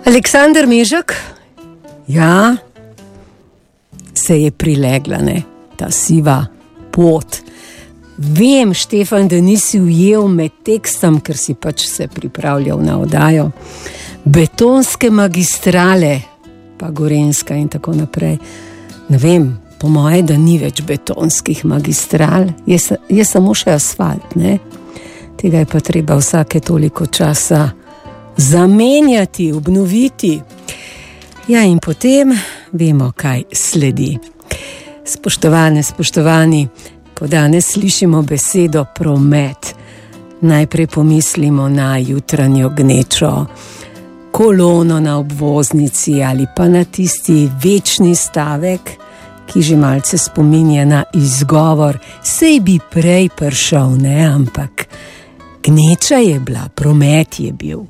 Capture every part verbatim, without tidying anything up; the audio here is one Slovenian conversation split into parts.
Aleksander Mežek, ja, se je prilegla, ne, ta siva pot. Vem, Štefan, da nisi ujel med tekstom, ker si pač se pripravljal na oddajo. Betonske magistrale, pa Gorenjska in tako naprej. Ne vem, po moje, da ni več betonskih magistral, je, je samo še asfalt, ne? Tega je pa treba vsake toliko časa zamenjati, obnoviti. Ja, in potem vemo, kaj sledi. Spoštovane, spoštovani, ko danes slišimo besedo promet, najprej pomislimo na jutranjo gnečo, kolono na obvoznici ali pa na tisti večni stavek, ki že malce spominja na izgovor, sej bi prej prišel, ne, ampak gneča je bila, promet je bil.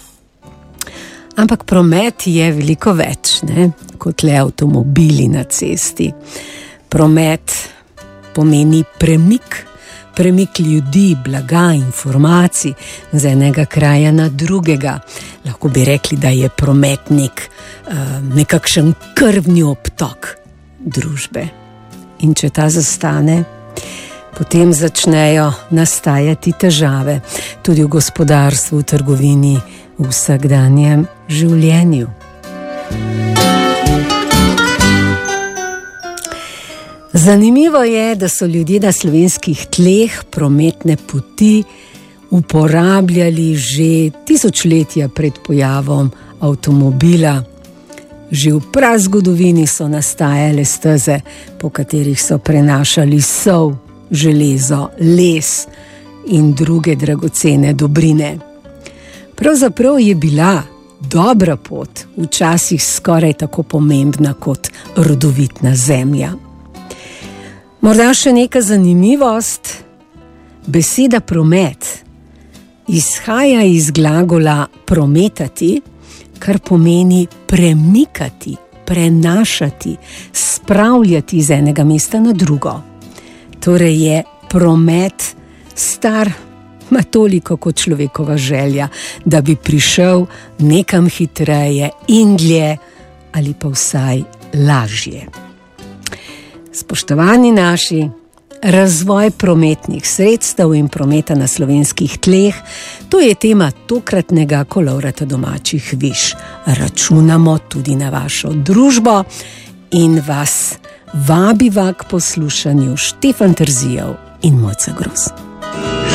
Ampak promet je veliko več, ne, kot le avtomobili na cesti. Promet pomeni premik, premik ljudi, blaga, informacij z enega kraja na drugega. Lahko bi rekli, da je prometnik uh, nekakšen krvni obtok družbe. In če ta zastane, potem začnejo nastajati težave, tudi v gospodarstvu, v trgovini, v vsakdanjem življenju. Zanimivo je, da so ljudje na slovenskih tleh prometne poti uporabljali že tisočletja pred pojavom avtomobila. Že v prazgodovini so nastajale steze, po katerih so prenašali sol, železo, les in druge dragocene dobrine. Pravzaprav je bila dobra pot včasih skoraj tako pomembna kot rodovitna zemlja. Morda še neka zanimivost. Beseda promet izhaja iz glagola prometati, kar pomeni premikati, prenašati, spravljati iz enega mesta na drugo. Torej je promet star, ma toliko kot človekova želja, da bi prišel nekam hitreje in dlje ali pa vsaj lažje. Spoštovani naši, razvoj prometnih sredstev in prometa na slovenskih tleh, to je tema tokratnega Kolovrata domačih viž. Računamo tudi na vašo družbo in vas vabiva k poslušanju Štefan Terzijev in Mojca Gros.